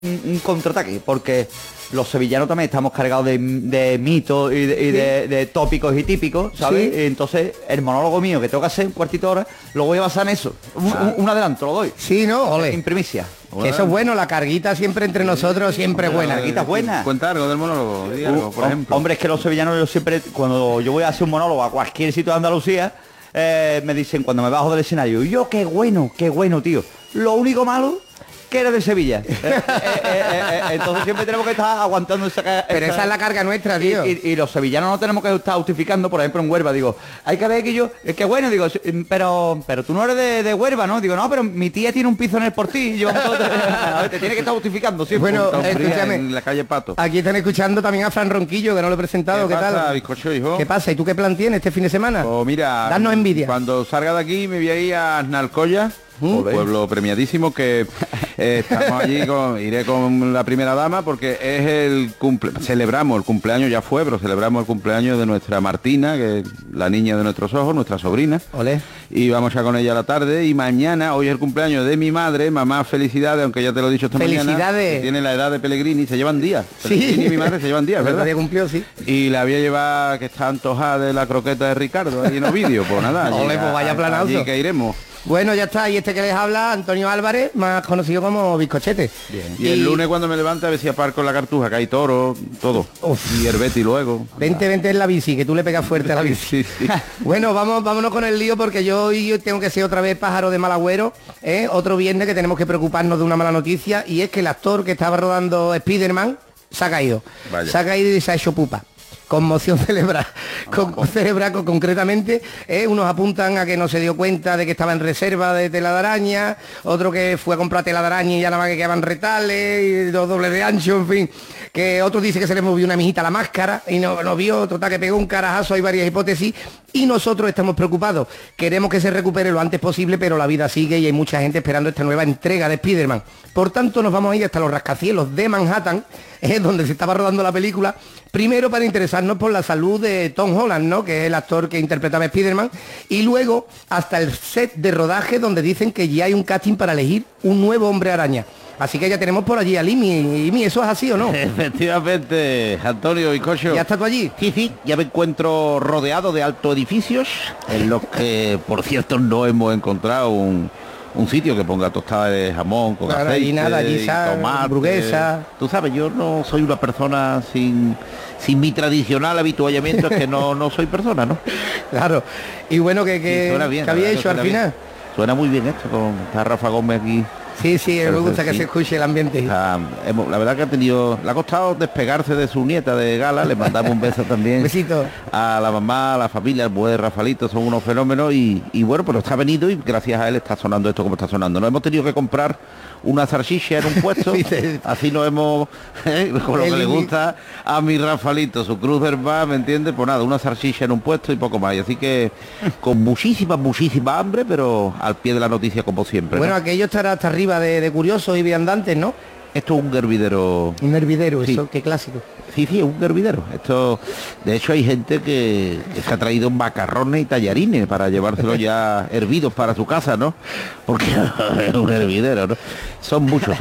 un contraataque, porque los sevillanos también estamos cargados de mitos y de tópicos y típicos, ¿sabes? Sí. Y entonces el monólogo mío, que tengo que hacer un cuartito de hora, lo voy a basar en eso. Un adelanto, lo doy. Sí, ¿no? Ole. En primicia. Que eso es bueno, la carguita siempre entre nosotros, siempre es buena. carguita es buena. Cuenta algo del monólogo, di algo, por ejemplo. Hombre, es que los sevillanos, yo siempre, cuando yo voy a hacer un monólogo a cualquier sitio de Andalucía, me dicen cuando me bajo del escenario, yo qué bueno, tío. Lo único malo que eres de Sevilla. Entonces siempre tenemos que estar aguantando esa Pero esa es la carga nuestra, tío. y los sevillanos no tenemos que estar justificando, por ejemplo, en Huelva, digo, hay que ver que yo, es que bueno, digo, pero tú no eres de Huelva, ¿no? Digo, no, pero mi tía tiene un piso en el Portillo. A ver, te tiene que estar justificando siempre. Bueno, Tan fría escúchame. en la calle Pato. Aquí están escuchando también a Fran Ronquillo, que no lo he presentado. ¿Qué pasa, tal? bizcocho, hijo? ¿Qué pasa? ¿Y tú qué plan tienes este fin de semana? Pues mira, Danos envidia. cuando salga de aquí me voy a ir a Aznalcóllar, un pueblo premiadísimo que estamos allí, iré con la primera dama porque es celebramos el cumpleaños, ya fue, pero celebramos el cumpleaños de nuestra Martina, que es la niña de nuestros ojos, nuestra sobrina. Olé. Y vamos ya con ella a la tarde y mañana, hoy es el cumpleaños de mi madre, mamá, felicidades, aunque ya te lo he dicho esta mañana. Felicidades. Que tiene la edad de Pellegrini, se llevan días. Sí. Pellegrini y mi madre se llevan días, El otro ¿verdad? día cumplió, sí. Y la había llevado, que está antojada de la croqueta de Ricardo ahí en Ovidio, pues nada. Ole, pues vaya planazo. Allí que iremos. Bueno, ya está. Y este que les habla, Antonio Álvarez, más conocido como Bizcochete. Y el lunes cuando me levante a ver si aparco en la Cartuja, que hay toro, todo. Uf. Y el Betty luego. Vente en la bici, que tú le pegas fuerte a la bici. Sí, sí. Bueno, vámonos con el lío porque yo hoy tengo que ser otra vez pájaro de mal agüero. Otro viernes que tenemos que preocuparnos de una mala noticia y es que el actor que estaba rodando Spiderman se ha caído. Vaya. Se ha caído y se ha hecho pupa. Conmoción cerebral, concretamente, unos apuntan a que no se dio cuenta de que estaba en reserva de tela de araña, otro que fue a comprar tela de araña y ya nada más que quedaban retales, y dos dobles de ancho, en fin, que otro dice que se le movió una mijita a la máscara y no vio, total que pegó un carajazo, hay varias hipótesis y nosotros estamos preocupados, queremos que se recupere lo antes posible, pero la vida sigue y hay mucha gente esperando esta nueva entrega de Spiderman. Por tanto, nos vamos a ir hasta los rascacielos de Manhattan, donde se estaba rodando la película, primero para interesarnos por la salud de Tom Holland, ¿no? Que es el actor que interpretaba a Spiderman, y luego hasta el set de rodaje donde dicen que ya hay un casting para elegir un nuevo hombre araña. Así que ya tenemos por allí a Limi. Imi, ¿eso es así o no? Efectivamente, Antonio y Cocho. ¿Ya estás tú allí? Sí, ya me encuentro rodeado de altos edificios, en los que, por cierto, no hemos encontrado un sitio que ponga tostada de jamón con Claro, aceite allí nada, allí y sal, tomate. hamburguesa. Tú sabes, yo no soy una persona sin mi tradicional habituallamiento, es que no soy persona, ¿no? Claro. Y bueno, Sí, suena bien, ¿qué la había verdad que hecho al suena bien. final? Suena muy bien esto, con está Rafa Gómez aquí. Sí, me gusta que Sí. se escuche el ambiente. La verdad que le ha costado despegarse de su nieta de Gala, le mandamos un beso también. Besito. A la mamá, a la familia, al buen Rafalito, son unos fenómenos y bueno, pero está venido y gracias a él está sonando esto como está sonando. Nos hemos tenido que comprar una salchicha en un puesto, así nos hemos, con lo que le gusta a mi Rafalito, su cruz verbal, ¿me entiendes? Pues nada, una salchicha en un puesto y poco más. Y así que con muchísima hambre, pero al pie de la noticia como siempre. Bueno, ¿no? aquello estará hasta arriba de curiosos y viandantes, ¿no? Esto es un hervidero. Un hervidero, Sí. eso, qué clásico. Sí, es un hervidero. Esto, de hecho, hay gente que se ha traído macarrones y tallarines para llevárselos ya hervidos para su casa, ¿no? Porque es un hervidero, ¿no? Son muchos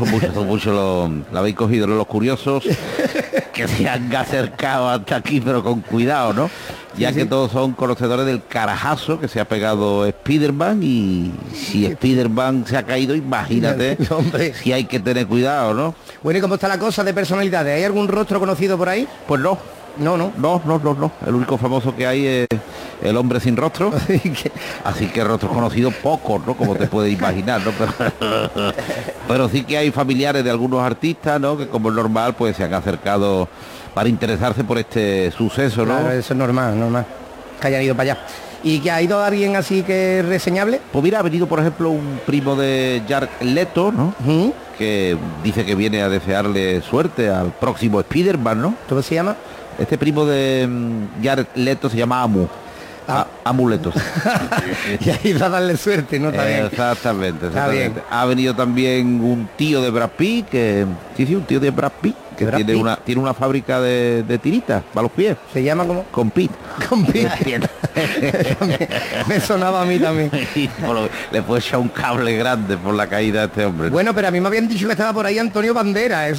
la habéis cogido, ¿no? Los curiosos que se han acercado hasta aquí, pero con cuidado, ¿no? Ya que todos son conocedores del carajazo que se ha pegado Spiderman y si Spiderman se ha caído, imagínate Hombre. si hay que tener cuidado, ¿no? Bueno, ¿y cómo está la cosa de personalidades? ¿Hay algún rostro conocido por ahí? Pues no. No. No. El único famoso que hay es el hombre sin rostro. Así que rostros conocidos pocos, ¿no? Como te puedes imaginar, ¿no? Pero sí que hay familiares de algunos artistas, ¿no? Que como es normal, pues se han acercado para interesarse por este suceso, ¿no? Claro, eso es normal. Que hayan ido para allá. ¿Y que ha ido alguien así que es reseñable? Pues mira, ha venido, por ejemplo, un primo de Jared Leto, ¿no? ¿Mm? Que dice que viene a desearle suerte al próximo Spiderman, ¿no? ¿Cómo se llama? Este primo de Jared Leto se llama Amu. Amuletos. Y ha ido a darle suerte, ¿no? Está bien. Exactamente. Está bien. Ha venido también un tío de Brad Pitt, un tío de Brad Pitt, que Brad tiene Pitt. tiene una fábrica de tiritas para los pies. Se llama como Con Pit. con Pitt. Me sonaba a mí también. Le puede echar un cable grande por la caída de este hombre. Bueno, pero a mí me habían dicho que estaba por ahí Antonio Banderas.